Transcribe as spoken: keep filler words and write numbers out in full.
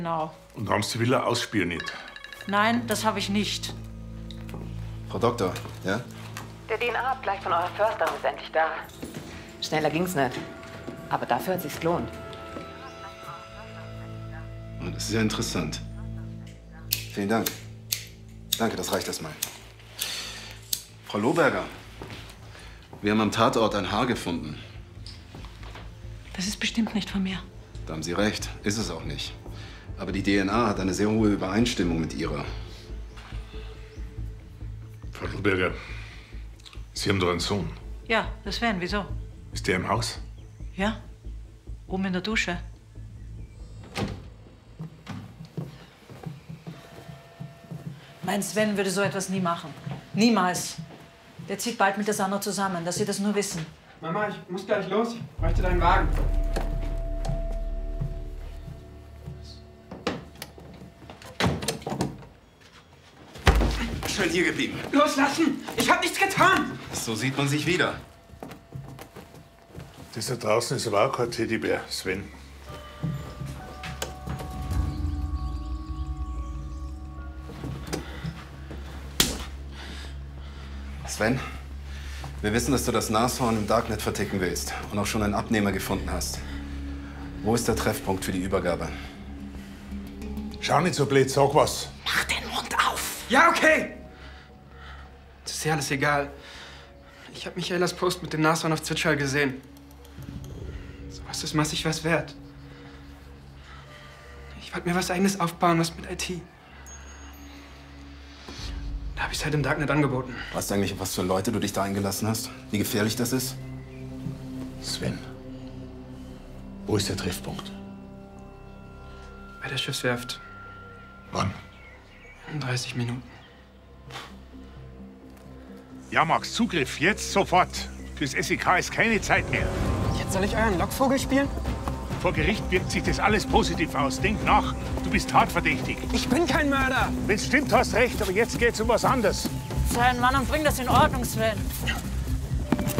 Genau. Und haben Sie wieder ausspioniert? Nein, das habe ich nicht. Frau Doktor, ja? Der D N A-Abgleich von eurer Försterin ist endlich da. Schneller ging's nicht. Aber dafür hat sich's gelohnt. Das ist ja interessant. Vielen Dank. Danke, das reicht erstmal. Frau Lohberger, wir haben am Tatort ein Haar gefunden. Das ist bestimmt nicht von mir. Da haben Sie recht, ist es auch nicht. Aber die D N A hat eine sehr hohe Übereinstimmung mit Ihrer. Frau Lohberger, Sie haben doch einen Sohn. Ja, das wären. Wieso? Ist der im Haus? Ja, oben in der Dusche. Mein Sven würde so etwas nie machen. Niemals. Der zieht bald mit der Sandra zusammen, dass Sie das nur wissen. Mama, ich muss gleich los. Ich bräuchte deinen Wagen. Schnell hier geblieben. Loslassen! Ich hab nichts getan! So sieht man sich wieder. Das da draußen ist aber auch kein Teddybär, Sven. Sven, wir wissen, dass du das Nashorn im Darknet verticken willst und auch schon einen Abnehmer gefunden hast. Wo ist der Treffpunkt für die Übergabe? Schau nicht so blöd, sag was. Mach den Mund auf! Ja, okay! Das ist ja alles egal. Ich habe Michaelas Post mit dem Nashorn auf Zwitschall gesehen. Sowas ist massig was wert. Ich wollte mir was Eigenes aufbauen, was mit I T. Da habe ich es halt im Darknet angeboten. Weißt du eigentlich, auf was für Leute du dich da eingelassen hast? Wie gefährlich das ist? Sven, wo ist der Treffpunkt? Bei der Schiffswerft. Wann? In dreißig Minuten. Ja, Max, Zugriff, jetzt sofort. Fürs S E K ist keine Zeit mehr. Jetzt soll ich euren Lockvogel spielen? Vor Gericht wirkt sich das alles positiv aus. Denk nach, du bist tatverdächtig. Ich bin kein Mörder! Wenn's stimmt, hast recht, aber jetzt geht's um was anderes. Sei ein Mann und bring das in Ordnung, Sven.